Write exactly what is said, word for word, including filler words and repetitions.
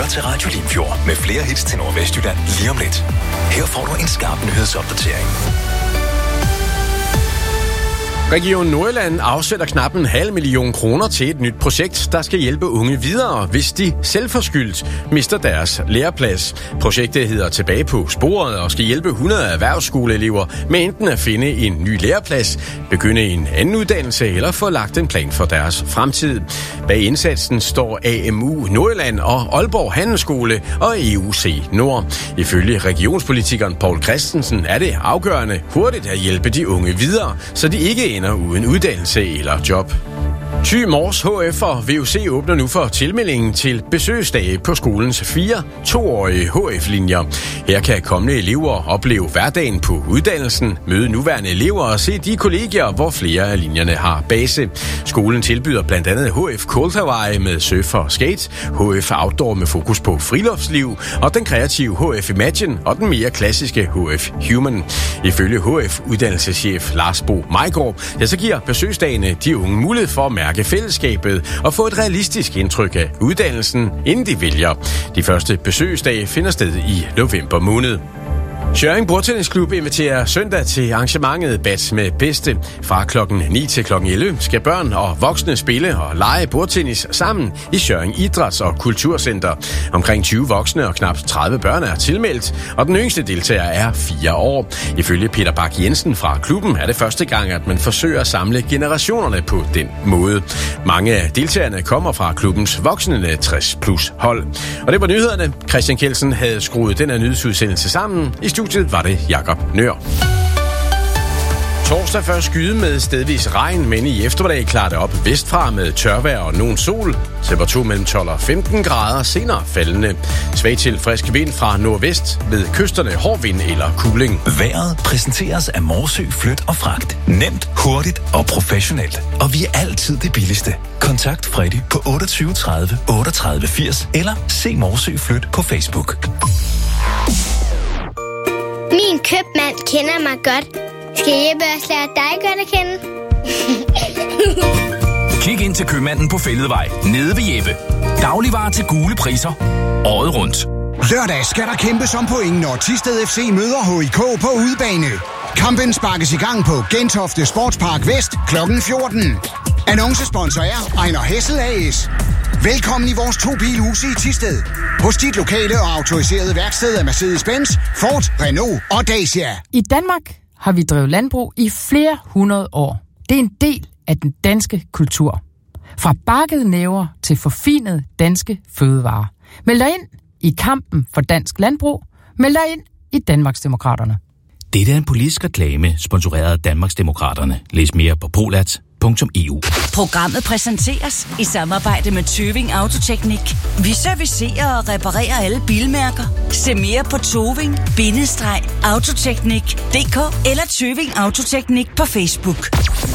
lytter til Radio Limfjord med flere hits til Nordvestjylland lige om lidt. Her får du en skarp nyhedsopdatering. Region Nordjylland afsætter knap en halv million kroner til et nyt projekt, der skal hjælpe unge videre, hvis de selvforskyldt mister deres læreplads. Projektet hedder Tilbage på sporet og skal hjælpe hundrede erhvervsskoleelever med enten at finde en ny læreplads, begynde en anden uddannelse eller få lagt en plan for deres fremtid. Bag indsatsen står A M U Nordjylland og Aalborg Handelsskole og E U C Nord. Ifølge regionspolitikeren Poul Christensen er det afgørende hurtigt at hjælpe de unge videre, så de ikke ender uden uddannelse eller job. Thy Mors H F og V U C åbner nu for tilmeldingen til besøgsdage på skolens fire toårige H F-linjer. Her kan kommende elever opleve hverdagen på uddannelsen, møde nuværende elever og se de kollegier, hvor flere af linjerne har base. Skolen tilbyder blandt andet H F Cold Hawaii med surf og skate, H F Outdoor med fokus på friluftsliv og den kreative H F Imagine og den mere klassiske H F Human. Ifølge H F-uddannelseschef Lars Bo Majgaard, ja, så giver besøgsdagene de unge mulighed for at mærke fællesskabet og få et realistisk indtryk af uddannelsen, inden de vælger. De første besøgsdage finder sted i november måned. Skjørring Bordtennisklub inviterer søndag til arrangementet Bats med Bedste. Fra klokken ni til klokken elleve skal børn og voksne spille og lege bordtennis sammen i Skjørring Idræts- og Kulturcenter. Omkring tyve voksne og knap tredive børn er tilmeldt, og den yngste deltager er fire år. Ifølge Peter Bak Jensen fra klubben er det første gang, at man forsøger at samle generationerne på den måde. Mange af deltagerne kommer fra klubbens voksne tres plus hold. Og det var nyhederne. Christian Kjeldsen havde skruet den her nyhedsudsendelse sammen. I studiet var det Jakob Nør. Torsdag først skyde med stedvis regn, men i eftermiddag klarer det op vestfra med tørvejr og nogen sol. Temperatur mellem tolv og femten grader, senere faldende. Svag til frisk vind fra nordvest, ved kysterne hård vind eller kuling. Vejret præsenteres af Morsø Flyt og Fragt. Nemt, hurtigt og professionelt. Og vi er altid det billigste. Kontakt Freddy på otteogtyve tredive otteogtredive firs eller se Morsø Flyt på Facebook. Min købmand kender mig godt. Skal Jeppe også lære dig godt at kende? Kig ind til købmanden på Fælledvej, nede ved Jeppe. Dagligvarer til gule priser, året rundt. Lørdag skal der kæmpes om point, når Thisted F C møder H I K på udebane. Kampen sparkes i gang på Gentofte Sportspark Vest klokken fjorten. Annoncesponsor er Ejner Hessel A S. Velkommen i vores to bilhuse i Thisted. Hos dit lokale og autoriserede værksted af Mercedes-Benz, Ford, Renault og Dacia. I Danmark har vi drevet landbrug i flere hundrede år. Det er en del af den danske kultur. Fra bakkede næver til forfinede danske fødevarer. Meld dig ind i kampen for dansk landbrug. Meld dig ind i Danmarksdemokraterne. Dette er en politisk reklame, sponsoreret af Danmarksdemokraterne. Læs mere på polat punktum e u. Programmet præsenteres i samarbejde med Tøving Autoteknik. Vi servicerer og reparerer alle bilmærker. Se mere på toving bindestreg autoteknik punktum d k eller Tøving Autoteknik på Facebook.